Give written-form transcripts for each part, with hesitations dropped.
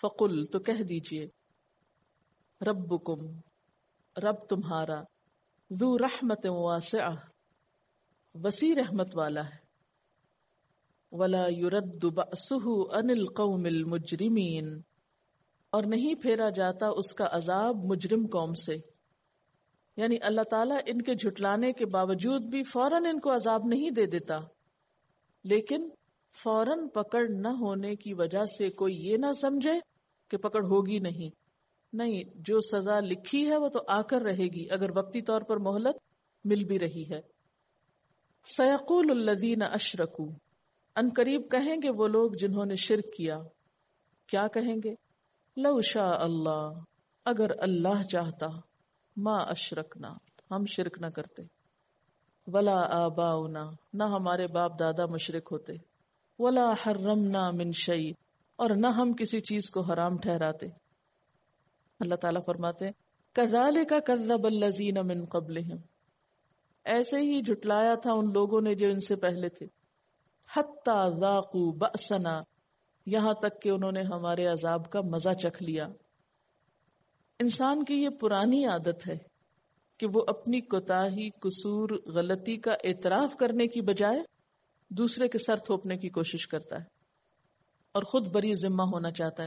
فقل تو کہہ دیجئے ربکم رب تمہارا ذو رحمت واسعہ وسیع رحمت والا ہے ولا يرد بأسه عن القوم المجرمین اور نہیں پھیرا جاتا اس کا عذاب مجرم قوم سے، یعنی اللہ تعالیٰ ان کے جھٹلانے کے باوجود بھی فوراً ان کو عذاب نہیں دے دیتا، لیکن فوراً پکڑ نہ ہونے کی وجہ سے کوئی یہ نہ سمجھے کہ پکڑ ہوگی نہیں، جو سزا لکھی ہے وہ تو آ کر رہے گی، اگر وقتی طور پر مہلت مل بھی رہی ہے۔ سیقول الذین اشرکوا، ان قریب کہیں گے وہ لوگ جنہوں نے شرک کیا، کیا کہیں گے؟ لو شاء اللہ، اگر اللہ چاہتا، ما اشرکنا، ہم شرک نہ کرتے، ولا آباؤنا، نہ ہمارے باپ دادا مشرک ہوتے، ولا حرمنا من شیء، اور نہ ہم کسی چیز کو حرام ٹھہراتے۔ اللہ تعالیٰ فرماتے ہیں کذالک کذب الذین من قبلہم، ایسے ہی جھٹلایا تھا ان لوگوں نے جو ان سے پہلے تھے، حتی ذاقوا بأسنا، یہاں تک کہ انہوں نے ہمارے عذاب کا مزہ چکھ لیا۔ انسان کی یہ پرانی عادت ہے کہ وہ اپنی کوتاہی، قصور، غلطی کا اعتراف کرنے کی بجائے دوسرے کے سر تھوپنے کی کوشش کرتا ہے اور خود بری ذمہ ہونا چاہتا ہے،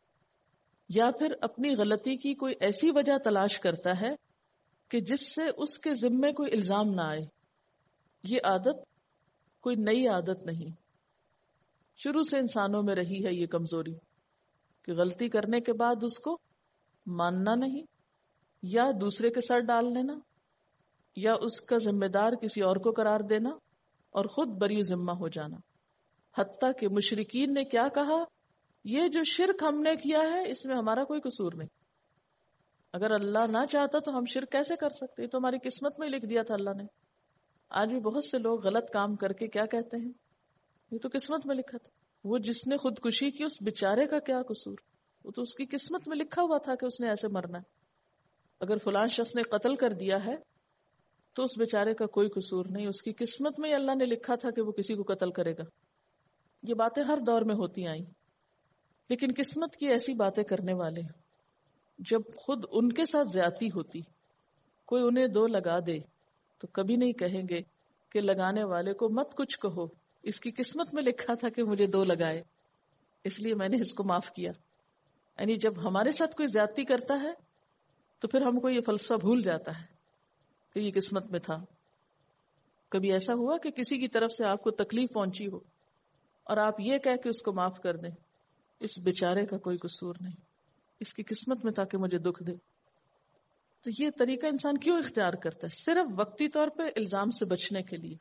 یا پھر اپنی غلطی کی کوئی ایسی وجہ تلاش کرتا ہے کہ جس سے اس کے ذمے کوئی الزام نہ آئے۔ یہ عادت کوئی نئی عادت نہیں، شروع سے انسانوں میں رہی ہے یہ کمزوری کہ غلطی کرنے کے بعد اس کو ماننا نہیں، یا دوسرے کے سر ڈال لینا، یا اس کا ذمہ دار کسی اور کو قرار دینا اور خود بری ذمہ ہو جانا۔ حتیٰ کہ مشرکین نے کیا کہا، یہ جو شرک ہم نے کیا ہے اس میں ہمارا کوئی قصور نہیں، اگر اللہ نہ چاہتا تو ہم شرک کیسے کر سکتے، یہ تو ہماری قسمت میں لکھ دیا تھا اللہ نے۔ آج بھی بہت سے لوگ غلط کام کر کے کیا کہتے ہیں، یہ تو قسمت میں لکھا تھا، وہ جس نے خودکشی کی اس بیچارے کا کیا قصور، وہ تو اس کی قسمت میں لکھا ہوا تھا کہ اس نے ایسے مرنا ہے۔ اگر فلاں شخص نے قتل کر دیا ہے تو اس بیچارے کا کوئی قصور نہیں، اس کی قسمت میں ہی اللہ نے لکھا تھا کہ وہ کسی کو قتل کرے گا۔ یہ باتیں ہر دور میں ہوتی آئیں، لیکن قسمت کی ایسی باتیں کرنے والے جب خود ان کے ساتھ زیادتی ہوتی، کوئی انہیں دو لگا دے تو کبھی نہیں کہیں گے کہ لگانے والے کو مت کچھ کہو، اس کی قسمت میں لکھا تھا کہ مجھے دو لگائے، اس لیے میں نے اس کو معاف کیا۔ یعنی جب ہمارے ساتھ کوئی زیادتی کرتا ہے تو پھر ہم کو یہ فلسفہ بھول جاتا ہے کہ یہ قسمت میں تھا۔ کبھی ایسا ہوا کہ کسی کی طرف سے آپ کو تکلیف پہنچی ہو اور آپ یہ کہہ کے اس کو معاف کر دیں، اس بیچارے کا کوئی قصور نہیں، اس کی قسمت میں تھا کہ مجھے دکھ دے۔ تو یہ طریقہ انسان کیوں اختیار کرتا ہے؟ صرف وقتی طور پہ الزام سے بچنے کے لیے،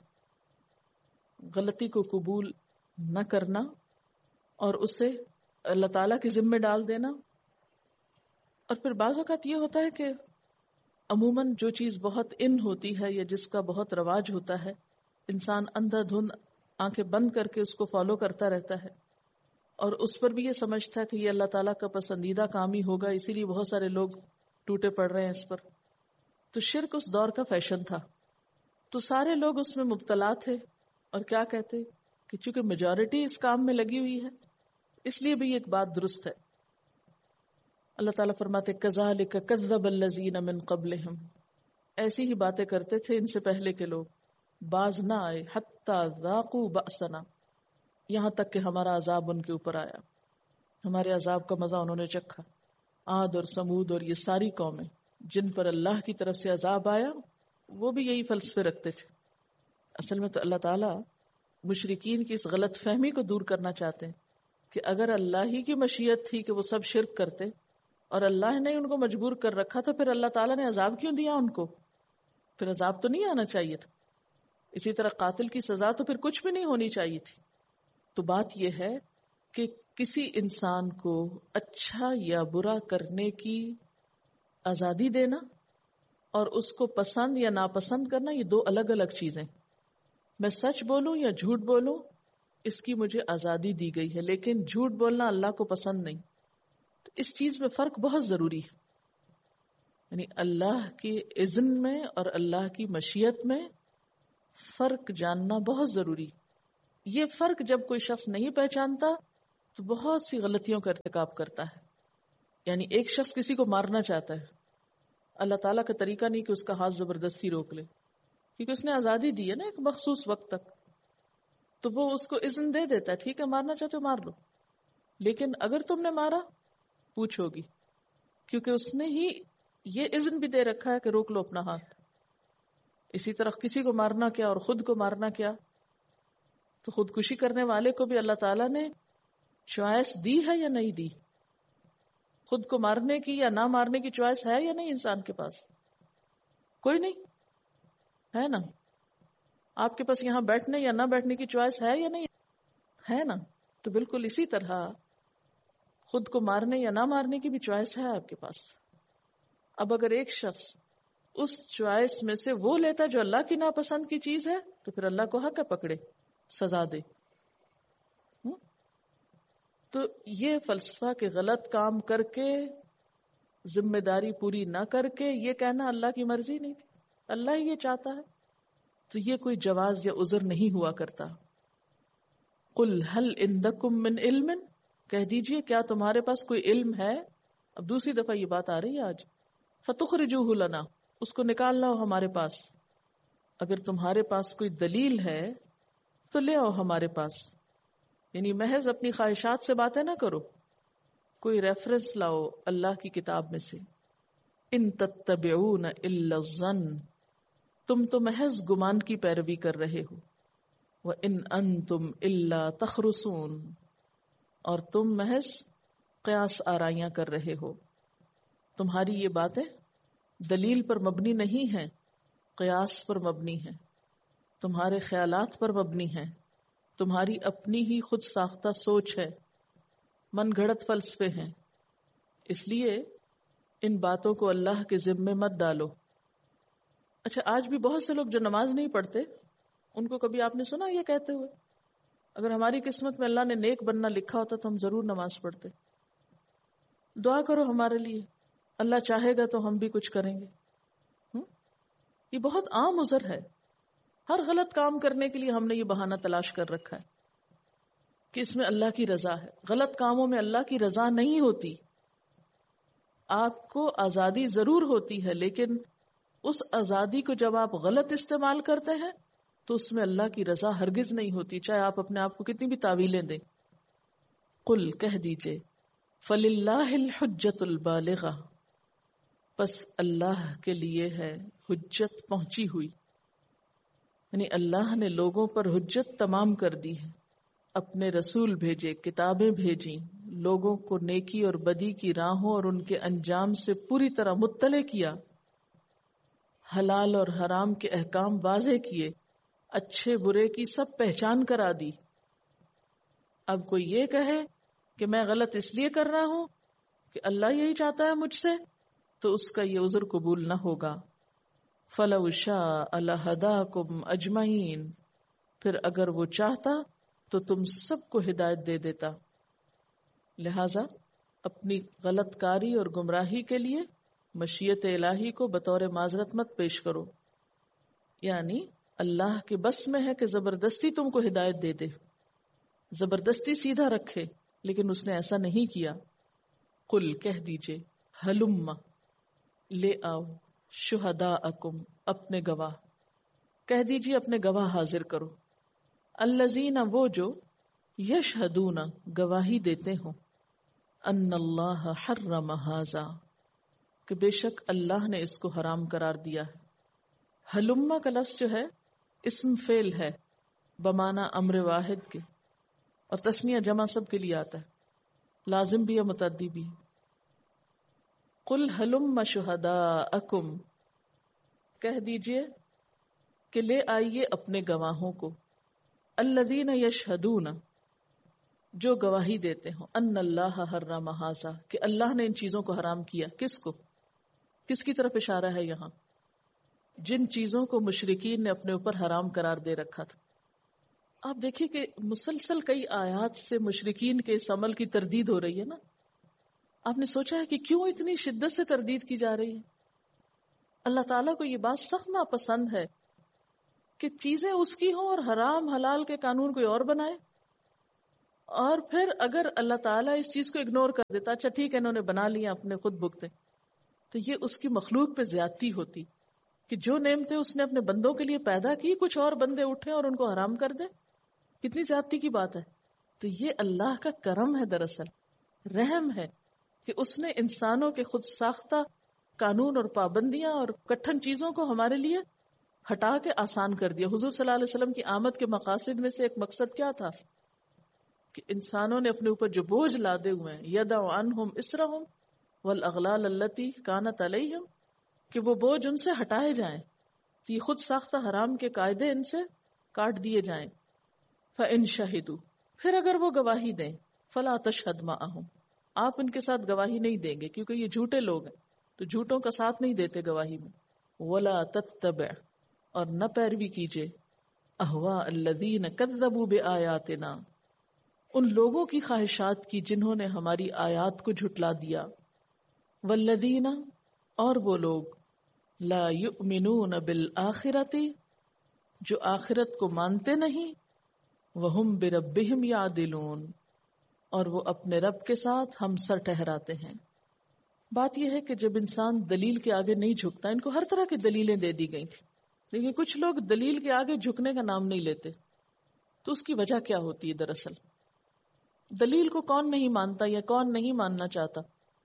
غلطی کو قبول نہ کرنا اور اسے اللہ تعالیٰ کے ذمے ڈال دینا۔ اور پھر بعض اوقات یہ ہوتا ہے کہ عموماً جو چیز بہت ان ہوتی ہے یا جس کا بہت رواج ہوتا ہے، انسان اندھا دھند آنکھیں بند کر کے اس کو فالو کرتا رہتا ہے، اور اس پر بھی یہ سمجھتا ہے کہ یہ اللہ تعالیٰ کا پسندیدہ کام ہی ہوگا، اسی لیے بہت سارے لوگ ٹوٹے پڑ رہے ہیں اس پر۔ تو شرک اس دور کا فیشن تھا، تو سارے لوگ اس میں مبتلا تھے، اور کیا کہتے کہ چونکہ میجورٹی اس کام میں لگی ہوئی ہے اس لیے بھی ایک بات درست ہے۔ اللہ تعالیٰ فرماتے کذالک کذب الذین من قبلہم، ایسی ہی باتیں کرتے تھے ان سے پہلے کے لوگ، باز نہ آئے، حتی ذاقوا بأسنا، یہاں تک کہ ہمارا عذاب ان کے اوپر آیا، ہمارے عذاب کا مزہ انہوں نے چکھا۔ عاد اور سمود اور یہ ساری قومیں جن پر اللہ کی طرف سے عذاب آیا وہ بھی یہی فلسفے رکھتے تھے۔ اصل میں تو اللہ تعالیٰ مشرکین کی اس غلط فہمی کو دور کرنا چاہتے ہیں کہ اگر اللہ ہی کی مشیت تھی کہ وہ سب شرک کرتے اور اللہ نے ان کو مجبور کر رکھا تو پھر اللہ تعالیٰ نے عذاب کیوں دیا ان کو؟ پھر عذاب تو نہیں آنا چاہیے تھا۔ اسی طرح قاتل کی سزا تو پھر کچھ بھی نہیں ہونی چاہیے تھی۔ تو بات یہ ہے کہ کسی انسان کو اچھا یا برا کرنے کی آزادی دینا اور اس کو پسند یا ناپسند کرنا، یہ دو الگ الگ چیزیں۔ میں سچ بولوں یا جھوٹ بولوں اس کی مجھے آزادی دی گئی ہے، لیکن جھوٹ بولنا اللہ کو پسند نہیں۔ تو اس چیز میں فرق بہت ضروری ہے، یعنی اللہ کے اذن میں اور اللہ کی مشیت میں فرق جاننا بہت ضروری۔ یہ فرق جب کوئی شخص نہیں پہچانتا تو بہت سی غلطیوں کا ارتکاب کرتا ہے. یعنی ایک شخص کسی کو مارنا چاہتا ہے، اللہ تعالیٰ کا طریقہ نہیں کہ اس کا ہاتھ زبردستی روک لے، کیونکہ اس نے آزادی دی ہے نا ایک مخصوص وقت تک، تو وہ اس کو اذن دے دیتا ہے، ٹھیک ہے مارنا چاہتے ہو مار لو. لیکن اگر تم نے مارا پوچھو گی، کیونکہ اس نے ہی یہ اذن بھی دے رکھا ہے کہ روک لو اپنا ہاتھ. اسی طرح کسی کو مارنا کیا اور خود کو مارنا کیا. تو خودکشی کرنے والے کو بھی اللہ تعالیٰ نے چوائس دی ہے یا نہیں دی؟ خود کو مارنے کی یا نہ مارنے کی چوائس ہے یا نہیں انسان کے پاس؟ کوئی نہیں ہے نا. آپ کے پاس یہاں بیٹھنے یا نہ بیٹھنے کی چوائس ہے یا نہیں ہے نا. تو بالکل اسی طرح خود کو مارنے یا نہ مارنے کی بھی چوائس ہے آپ کے پاس. اب اگر ایک شخص اس چوائس میں سے وہ لیتا جو اللہ کی ناپسند کی چیز ہے تو پھر اللہ کو حق ہے پکڑے، سزا دے. تو یہ فلسفہ کہ غلط کام کر کے ذمہ داری پوری نہ کر کے یہ کہنا اللہ کی مرضی نہیں تھی، اللہ ہی یہ چاہتا ہے، تو یہ کوئی جواز یا عذر نہیں ہوا کرتا. قل هل عندکم من علم، کہہ دیجئے کیا تمہارے پاس کوئی علم ہے. اب دوسری دفعہ یہ بات آ رہی ہے آج. فتخرجوہ لنا، اس کو نکال لاؤ ہمارے پاس. اگر تمہارے پاس کوئی دلیل ہے تو لے آؤ ہمارے پاس. یعنی محض اپنی خواہشات سے باتیں نہ کرو، کوئی ریفرنس لاؤ اللہ کی کتاب میں سے. ان تتبعون الا الظن، تم تو محض گمان کی پیروی کر رہے ہو. وان انتم الا تخرصون، اور تم محض قیاس آرائیاں کر رہے ہو. تمہاری یہ باتیں دلیل پر مبنی نہیں ہیں، قیاس پر مبنی ہیں، تمہارے خیالات پر مبنی ہیں، تمہاری اپنی ہی خود ساختہ سوچ ہے، من گھڑت فلسفے ہیں. اس لیے ان باتوں کو اللہ کے ذمے مت ڈالو. اچھا آج بھی بہت سے لوگ جو نماز نہیں پڑھتے ان کو کبھی آپ نے سنا یہ کہتے ہوئے اگر ہماری قسمت میں اللہ نے نیک بننا لکھا ہوتا تو ہم ضرور نماز پڑھتے. دعا کرو ہمارے لیے، اللہ چاہے گا تو ہم بھی کچھ کریں گے. یہ بہت عام عذر ہے. ہر غلط کام کرنے کے لیے ہم نے یہ بہانہ تلاش کر رکھا ہے کہ اس میں اللہ کی رضا ہے. غلط کاموں میں اللہ کی رضا نہیں ہوتی. آپ کو آزادی ضرور ہوتی ہے، لیکن اس آزادی کو جب آپ غلط استعمال کرتے ہیں تو اس میں اللہ کی رضا ہرگز نہیں ہوتی، چاہے آپ اپنے آپ کو کتنی بھی تعویلیں دیں. قل، کہہ دیجئے، فَلِلَّهِ الْحُجَّةُ الْبَالِغَةُ، پس اللہ کے لیے ہے حجت پہنچی ہوئی. یعنی اللہ نے لوگوں پر حجت تمام کر دی ہے، اپنے رسول بھیجے، کتابیں بھیجیں، لوگوں کو نیکی اور بدی کی راہوں اور ان کے انجام سے پوری طرح مطلع کیا، حلال اور حرام کے احکام واضح کیے، اچھے برے کی سب پہچان کرا دی. اب کوئی یہ کہے کہ میں غلط اس لیے کر رہا ہوں کہ اللہ یہی چاہتا ہے مجھ سے، تو اس کا یہ عذر قبول نہ ہوگا. فَلَوْ شَاءَ لَهَدَاكُمْ أَجْمَعِينَ، پھر اگر وہ چاہتا تو تم سب کو ہدایت دے دیتا. لہذا اپنی غلط کاری اور گمراہی کے لیے مشیت الہی کو بطور معذرت مت پیش کرو. یعنی اللہ کے بس میں ہے کہ زبردستی تم کو ہدایت دے دے، زبردستی سیدھا رکھے، لیکن اس نے ایسا نہیں کیا. قل، کہہ دیجئے، ہلم، لے آؤ، شہداءکم، اپنے گواہ، کہہ دیجئے اپنے گواہ حاضر کرو. الذین، وہ جو، یشہدون، گواہی دیتے ہوں، ان اللہ حرم ھذا، کہ بے شک اللہ نے اس کو حرام قرار دیا ہے. ہلما کا لفظ جو ہے اسم فعل ہے بمعنی امر واحد کے، اور تسنیہ جمع سب کے لیے آتا ہے، لازم بھی ہے متعدی بھی. قل ہلم شہداءکم، کہہ دیجئے کہ لے آئیے اپنے گواہوں کو. الذین یشہدون، جو گواہی دیتے ہوں، ان اللہ حرم ھذا، کہ اللہ نے ان چیزوں کو حرام کیا. کس کو، کس کی طرف اشارہ ہے یہاں؟ جن چیزوں کو مشرکین نے اپنے اوپر حرام قرار دے رکھا تھا. آپ دیکھیے کہ مسلسل کئی آیات سے مشرکین کے اس عمل کی تردید ہو رہی ہے نا. آپ نے سوچا ہے کہ کیوں اتنی شدت سے تردید کی جا رہی ہے؟ اللہ تعالیٰ کو یہ بات سخت ناپسند ہے کہ چیزیں اس کی ہوں اور حرام حلال کے قانون کوئی اور بنائے. اور پھر اگر اللہ تعالیٰ اس چیز کو اگنور کر دیتا، اچھا ٹھیک ہے انہوں نے بنا لیا اپنے خود بھگتے، تو یہ اس کی مخلوق پہ زیادتی ہوتی کہ جو نعمتیں اس نے اپنے بندوں کے لیے پیدا کی کچھ اور بندے اٹھے اور ان کو حرام کر دیں. کتنی زیادتی کی بات ہے. تو یہ اللہ کا کرم ہے، دراصل رحم ہے کہ اس نے انسانوں کے خود ساختہ قانون اور پابندیاں اور کٹھن چیزوں کو ہمارے لیے ہٹا کے آسان کر دیا. حضور صلی اللہ علیہ وسلم کی آمد کے مقاصد میں سے ایک مقصد کیا تھا کہ انسانوں نے اپنے اوپر جو بوجھ لادے ہوئے ہیں، یدع عنہم اسرہم والاغلال التی کانت علیہم، کہ وہ بوجھ ان سے ہٹائے جائیں، تو یہ خود ساختہ حرام کے قاعدے ان سے کاٹ دیے جائیں. فَإِن شَهِدُوا، پھر اگر وہ گواہی دیں، فَلَا تَشْهَدْ مَعَهُمْ، آپ ان کے ساتھ گواہی نہیں دیں گے کیونکہ یہ جھوٹے لوگ ہیں تو جھوٹوں کا ساتھ نہیں دیتے گواہی میں. وَلَا تَتَّبِعْ، اور نہ پیروی کیجئے، أَهْوَاءَ الَّذِينَ كَذَّبُوا بِآيَاتِنَا، ان لوگوں کی خواہشات کی جنہوں نے ہماری آیات کو جھٹلا دیا. وَالَّذِينَ، اور وہ لوگ، لَا يُؤْمِنُونَ بِالْآخِرَةِ، جو آخرت کو مانتے نہیں، وَهُمْ بِرَبِّهِمْ يَعْدِلُونَ، اور وہ اپنے رب کے ساتھ ہمسر ٹھہراتے ہیں. بات یہ ہے کہ جب انسان دلیل کے آگے نہیں جھکتا، ان کو ہر طرح کی دلیلیں دے دی گئی تھی، لیکن کچھ لوگ دلیل کے آگے جھکنے کا نام نہیں لیتے. تو اس کی وجہ کیا ہوتی ہے؟ دراصل دلیل کو کون نہیں مانتا یا کون نہیں ماننا چاہتا؟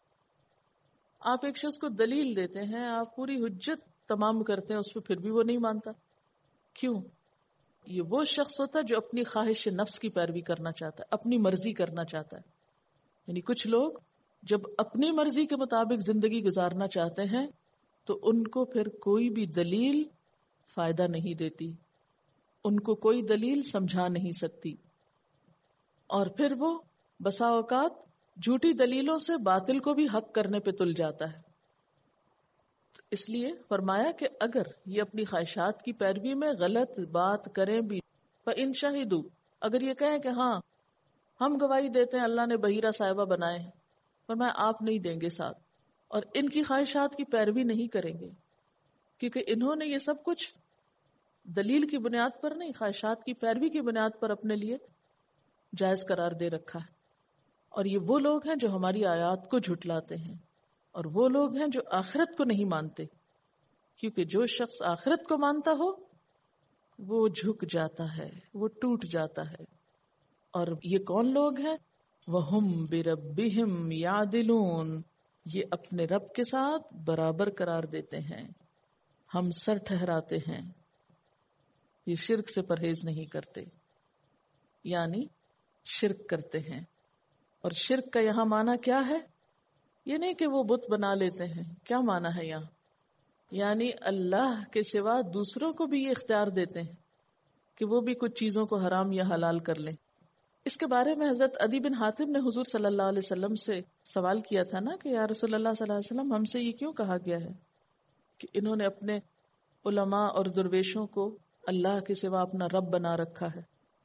آپ ایک شخص کو دلیل دیتے ہیں، آپ پوری حجت تمام کرتے ہیں، اس پہ پھر بھی وہ نہیں مانتا. کیوں؟ یہ وہ شخص ہوتا ہے جو اپنی خواہش نفس کی پیروی کرنا چاہتا ہے، اپنی مرضی کرنا چاہتا ہے. یعنی کچھ لوگ جب اپنی مرضی کے مطابق زندگی گزارنا چاہتے ہیں تو ان کو پھر کوئی بھی دلیل فائدہ نہیں دیتی، ان کو کوئی دلیل سمجھا نہیں سکتی، اور پھر وہ بسا اوقات جھوٹی دلیلوں سے باطل کو بھی حق کرنے پہ تل جاتا ہے. اس لیے فرمایا کہ اگر یہ اپنی خواہشات کی پیروی میں غلط بات کریں بھی، فَإِن شَهِدُوا، اگر یہ کہیں کہ ہاں ہم گواہی دیتے ہیں اللہ نے بحیرہ صاحبہ بنائے ہیں، فرمایا آپ نہیں دیں گے ساتھ اور ان کی خواہشات کی پیروی نہیں کریں گے، کیونکہ انہوں نے یہ سب کچھ دلیل کی بنیاد پر نہیں، خواہشات کی پیروی کی بنیاد پر اپنے لیے جائز قرار دے رکھا ہے. اور یہ وہ لوگ ہیں جو ہماری آیات کو جھٹلاتے ہیں، اور وہ لوگ ہیں جو آخرت کو نہیں مانتے، کیونکہ جو شخص آخرت کو مانتا ہو وہ جھک جاتا ہے، وہ ٹوٹ جاتا ہے. اور یہ کون لوگ ہیں؟ وَهُمْ بِرَبِّهِمْ يَعْدِلُونَ، یہ اپنے رب کے ساتھ برابر قرار دیتے ہیں، ہم سر ٹھہراتے ہیں، یہ شرک سے پرہیز نہیں کرتے، یعنی شرک کرتے ہیں. اور شرک کا یہاں معنی کیا ہے؟ یہ نہیں کہ وہ بت بنا لیتے ہیں. کیا معنی ہے یہاں؟ یعنی اللہ کے سوا دوسروں کو بھی یہ اختیار دیتے ہیں کہ وہ بھی کچھ چیزوں کو حرام یا حلال کر لیں. اس کے بارے میں حضرت عدی بن حاتم نے حضور صلی اللہ علیہ وسلم سے سوال کیا تھا نا کہ یا رسول اللہ صلی اللہ علیہ وسلم، ہم سے یہ کیوں کہا گیا ہے کہ انہوں نے اپنے علماء اور درویشوں کو اللہ کے سوا اپنا رب بنا رکھا ہے؟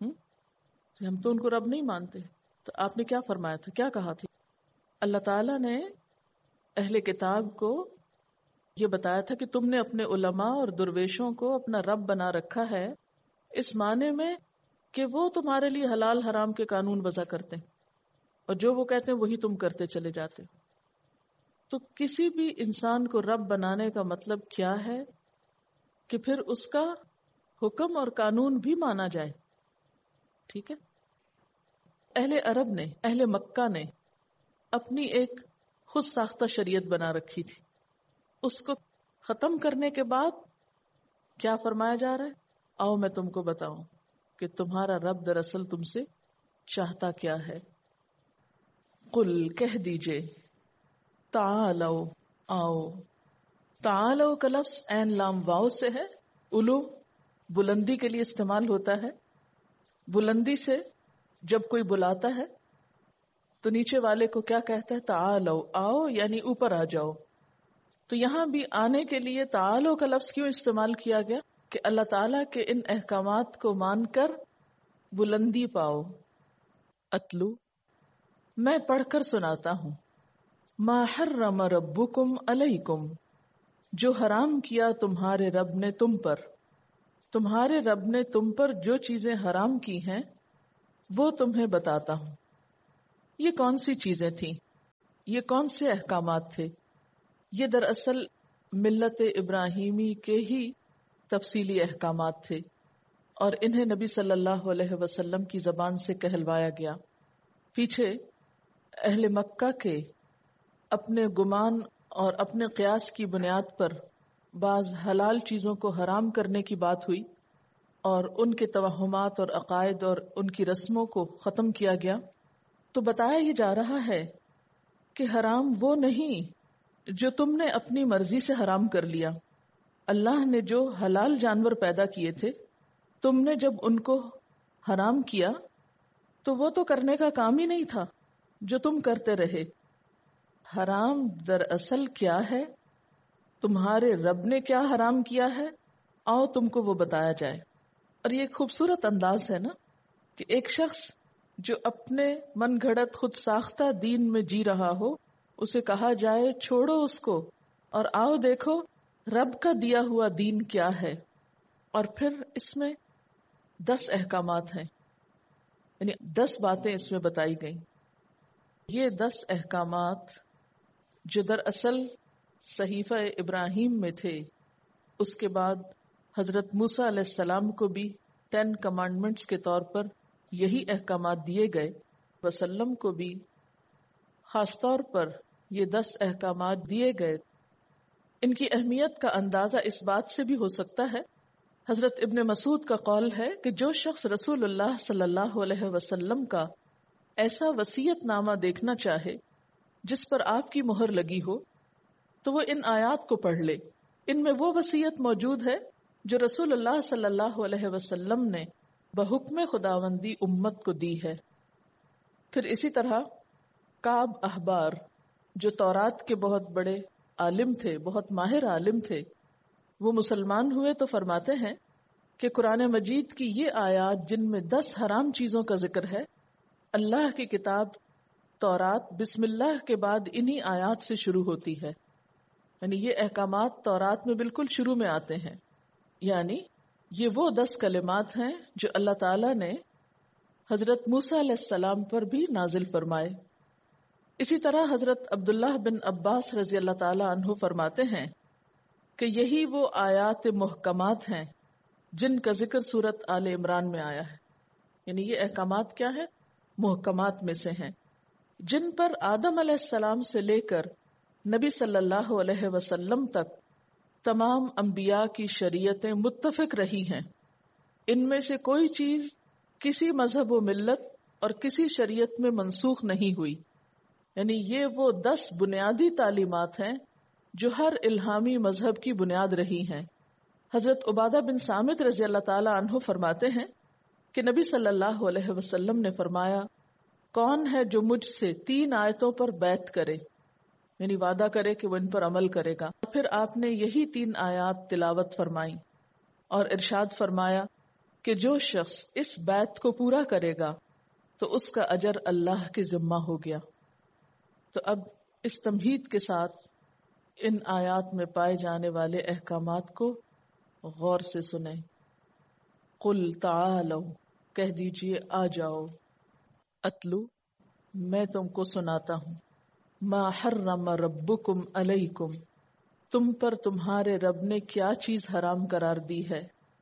ہم تو ان کو رب نہیں مانتے. تو آپ نے کیا فرمایا تھا، کیا کہا تھا؟ اللہ تعالیٰ نے اہل کتاب کو یہ بتایا تھا کہ تم نے اپنے علماء اور درویشوں کو اپنا رب بنا رکھا ہے، اس معنی میں کہ وہ تمہارے لیے حلال حرام کے قانون وضع کرتے ہیں اور جو وہ کہتے ہیں وہی تم کرتے چلے جاتے. تو کسی بھی انسان کو رب بنانے کا مطلب کیا ہے کہ پھر اس کا حکم اور قانون بھی مانا جائے. ٹھیک ہے، اہل عرب نے، اہل مکہ نے اپنی ایک خود ساختہ شریعت بنا رکھی تھی. اس کو ختم کرنے کے بعد کیا فرمایا جا رہا ہے؟ آؤ میں تم کو بتاؤں کہ تمہارا رب دراصل تم سے چاہتا کیا ہے. قل، کہہ دیجئے، تعالو، آؤ. تعالو کا لفظ عین لام واو سے ہے، علو بلندی کے لیے استعمال ہوتا ہے. بلندی سے جب کوئی بلاتا ہے تو نیچے والے کو کیا کہتا ہے؟ تعالو، آؤ، یعنی اوپر آ جاؤ. تو یہاں بھی آنے کے لیے تعالو کا لفظ کیوں استعمال کیا گیا؟ کہ اللہ تعالیٰ کے ان احکامات کو مان کر بلندی پاؤ. اتلو، میں پڑھ کر سناتا ہوں. ما حرم ربکم علیکم، جو حرام کیا تمہارے رب نے تم پر. تمہارے رب نے تم پر جو چیزیں حرام کی ہیں وہ تمہیں بتاتا ہوں۔ یہ کون سی چیزیں تھیں؟ یہ کون سے احکامات تھے؟ یہ دراصل ملت ابراہیمی کے ہی تفصیلی احکامات تھے، اور انہیں نبی صلی اللہ علیہ وسلم کی زبان سے کہلوایا گیا۔ پیچھے اہل مکہ کے اپنے گمان اور اپنے قیاس کی بنیاد پر بعض حلال چیزوں کو حرام کرنے کی بات ہوئی، اور ان کے توہمات اور عقائد اور ان کی رسموں کو ختم کیا گیا۔ تو بتایا یہ جا رہا ہے کہ حرام وہ نہیں جو تم نے اپنی مرضی سے حرام کر لیا۔ اللہ نے جو حلال جانور پیدا کیے تھے، تم نے جب ان کو حرام کیا تو وہ تو کرنے کا کام ہی نہیں تھا جو تم کرتے رہے۔ حرام دراصل کیا ہے؟ تمہارے رب نے کیا حرام کیا ہے؟ آؤ تم کو وہ بتایا جائے۔ اور یہ ایک خوبصورت انداز ہے نا کہ ایک شخص جو اپنے من گھڑت خود ساختہ دین میں جی رہا ہو، اسے کہا جائے چھوڑو اس کو اور آؤ دیکھو رب کا دیا ہوا دین کیا ہے۔ اور پھر اس میں 10 احکامات ہیں، یعنی 10 باتیں اس میں بتائی گئیں۔ یہ 10 احکامات جو دراصل صحیفہ ابراہیم میں تھے، اس کے بعد حضرت موسیٰ علیہ السلام کو بھی 10 کمانڈمنٹس کے طور پر یہی احکامات دیے گئے، وسلم کو بھی خاص طور پر یہ 10 احکامات دیے گئے۔ ان کی اہمیت کا اندازہ اس بات سے بھی ہو سکتا ہے، حضرت ابن مسعود کا قول ہے کہ جو شخص رسول اللہ صلی اللہ علیہ وسلم کا ایسا وصیت نامہ دیکھنا چاہے جس پر آپ کی مہر لگی ہو تو وہ ان آیات کو پڑھ لے۔ ان میں وہ وصیت موجود ہے جو رسول اللہ صلی اللہ علیہ وسلم نے بحکم خداوندی امت کو دی ہے۔ پھر اسی طرح کعب احبار جو تورات کے بہت بڑے عالم تھے، بہت ماہر عالم تھے، وہ مسلمان ہوئے تو فرماتے ہیں کہ قرآن مجید کی یہ آیات جن میں 10 حرام چیزوں کا ذکر ہے، اللہ کی کتاب تورات بسم اللہ کے بعد انہی آیات سے شروع ہوتی ہے۔ یعنی یہ احکامات تورات میں بالکل شروع میں آتے ہیں، یعنی یہ وہ 10 کلمات ہیں جو اللہ تعالیٰ نے حضرت موسیٰ علیہ السلام پر بھی نازل فرمائے۔ اسی طرح حضرت عبداللہ بن عباس رضی اللہ تعالیٰ عنہ فرماتے ہیں کہ یہی وہ آیات محکمات ہیں جن کا ذکر سورت آل عمران میں آیا ہے۔ یعنی یہ احکامات کیا ہیں؟ محکمات میں سے ہیں، جن پر آدم علیہ السلام سے لے کر نبی صلی اللہ علیہ وسلم تک تمام انبیاء کی شریعتیں متفق رہی ہیں۔ ان میں سے کوئی چیز کسی مذہب و ملت اور کسی شریعت میں منسوخ نہیں ہوئی۔ یعنی یہ وہ 10 بنیادی تعلیمات ہیں جو ہر الہامی مذہب کی بنیاد رہی ہیں۔ حضرت عبادہ بن صامت رضی اللہ تعالی عنہ فرماتے ہیں کہ نبی صلی اللہ علیہ وسلم نے فرمایا، کون ہے جو مجھ سے 3 آیتوں پر بیعت کرے، یعنی وعدہ کرے کہ وہ ان پر عمل کرے گا۔ پھر آپ نے یہی 3 آیات تلاوت فرمائیں اور ارشاد فرمایا کہ جو شخص اس بیعت کو پورا کرے گا تو اس کا اجر اللہ کے ذمہ ہو گیا۔ تو اب اس تمہید کے ساتھ ان آیات میں پائے جانے والے احکامات کو غور سے سنیں۔ قل تعالوا، کہہ دیجئے آ جاؤ، اتلو، میں تم کو سناتا ہوں، ما حرم ربکم علیکم، تم پر تمہارے رب نے کیا چیز حرام قرار دی ہے۔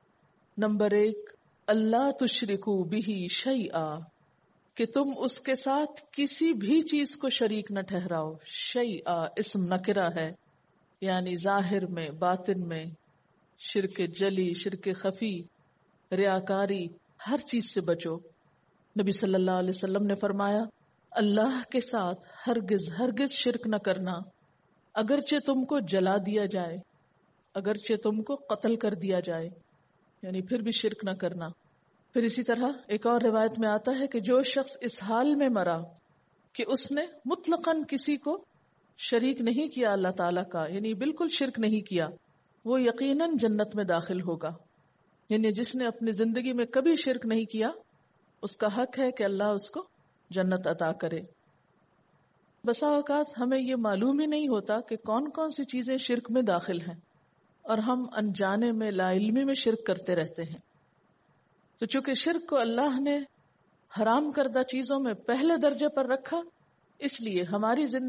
نمبر 1، اللہ تشرکو بہ شیئا، کہ تم اس کے ساتھ کسی بھی چیز کو شریک نہ ٹھہراؤ۔ شیئا اسم نکرہ ہے، یعنی ظاہر میں، باطن میں، شرک جلی، شرک خفی، ریاکاری، ہر چیز سے بچو۔ نبی صلی اللہ علیہ وسلم نے فرمایا، اللہ کے ساتھ ہرگز ہرگز شرک نہ کرنا، اگرچہ تم کو جلا دیا جائے، اگرچہ تم کو قتل کر دیا جائے، یعنی پھر بھی شرک نہ کرنا۔ پھر اسی طرح ایک اور روایت میں آتا ہے کہ جو شخص اس حال میں مرا کہ اس نے مطلقاً کسی کو شریک نہیں کیا اللہ تعالیٰ کا، یعنی بالکل شرک نہیں کیا، وہ یقیناً جنت میں داخل ہوگا۔ یعنی جس نے اپنی زندگی میں کبھی شرک نہیں کیا، اس کا حق ہے کہ اللہ اس کو جنت عطا کرے۔ بسا اوقات ہمیں یہ معلوم ہی نہیں ہوتا کہ کون کون سی چیزیں شرک میں داخل ہیں، اور ہم انجانے میں، لا علمی میں شرک کرتے رہتے ہیں۔ تو چونکہ شرک کو اللہ نے حرام کردہ چیزوں میں پہلے درجے پر رکھا، اس لیے ہماری زندگی